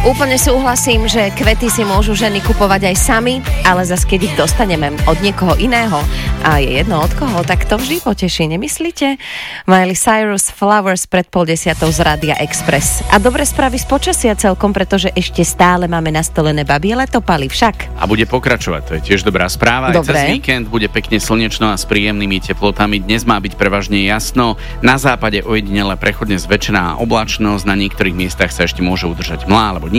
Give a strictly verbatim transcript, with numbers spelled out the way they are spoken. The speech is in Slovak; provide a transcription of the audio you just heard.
Úplne súhlasím, že kvety si môžu ženy kupovať aj sami, ale zas keď ich dostaneme od niekoho iného a je jedno od koho, tak to vždy poteší, nemyslíte? Miley Cyrus, Flowers pred pol desiatou z Rádia Express. A dobre správy z počasia celkom, pretože ešte stále máme nastolené babie letopaly však. A bude pokračovať, to je tiež dobrá správa. Aj Dobre. cez víkend bude pekne slnečno a s príjemnými teplotami. Dnes má byť prevažne jasno. Na západe ojedinele prechodne zväčšená oblačnosť, na niektorých miestach sa ešte môže udržať mlá alebo